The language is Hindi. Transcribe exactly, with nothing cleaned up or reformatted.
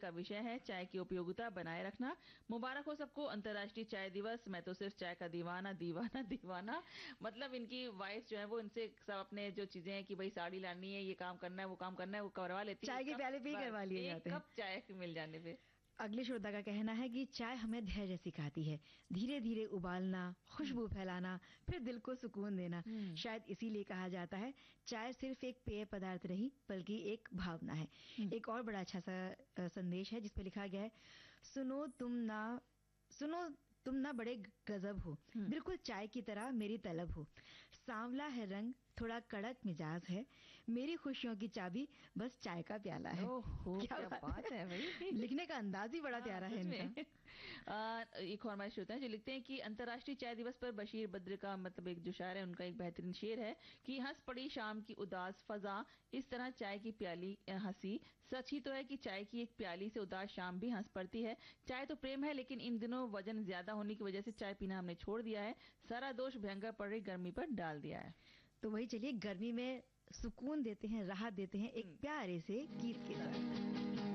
का विषय है चाय की उपयोगिता बनाए रखना। मुबारक हो सबको अंतर्राष्ट्रीय चाय दिवस। मैं तो सिर्फ चाय का दीवाना दीवाना दीवाना। मतलब इनकी वाइफ जो है वो इनसे सब अपने जो चीजें हैं कि भाई साड़ी लानी है, ये काम करना है, वो काम करना है, वो करवा लेती है। चाय के प्याले पे ही करवा लिए एक जाते हैं। कप चाय मिल जाने पे। अगले श्रोता का कहना है कि चाय हमें धैर्य सिखाती है, धीरे धीरे उबालना, खुशबू फैलाना, फिर दिल को सुकून देना। शायद इसीलिए कहा जाता है चाय सिर्फ एक पेय पदार्थ नहीं बल्कि एक भावना है। एक और बड़ा अच्छा सा संदेश है जिसपे लिखा गया है, सुनो तुम ना सुनो तुम ना बड़े गजब हो, बिल्कुल चाय की तरह मेरी तलब हो। सांवला है रंग, थोड़ा कड़क मिजाज है, मेरी खुशियों की चाबी बस चाय का प्याला है। ओहो, क्या, क्या बात है भाई। लिखने का अंदाज ही बड़ा हाँ, प्यारा है इनका। आ, एक और हमारे श्रोता हैं जो लिखते हैं कि अंतर्राष्ट्रीय चाय दिवस पर बशीर बद्र का मतलब एक जो शायर है उनका एक बेहतरीन शेर है कि हंस पड़ी शाम की उदास फजा, इस तरह चाय की प्याली हंसी। सच ही तो है कि चाय की एक प्याली से उदास शाम भी हंस पड़ती है। चाय तो प्रेम है, लेकिन इन दिनों वजन ज्यादा होने की वजह से चाय पीना हमने छोड़ दिया है। सारा दोष भयंकर पड़ रही गर्मी पर डाल दिया है। तो वही चलिए गर्मी में सुकून देते हैं, राहत देते हैं एक प्यारे से गीत के साथ।